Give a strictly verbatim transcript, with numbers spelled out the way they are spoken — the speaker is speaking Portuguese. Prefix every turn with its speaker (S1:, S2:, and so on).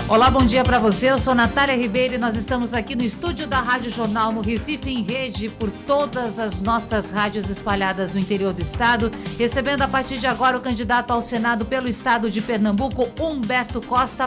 S1: Olá, bom dia para você. Eu sou Natália Ribeiro e nós estamos aqui no estúdio da Rádio Jornal no Recife, em rede por todas as nossas rádios espalhadas no interior do estado, recebendo a partir de agora o candidato ao Senado pelo estado de Pernambuco, Humberto Costa,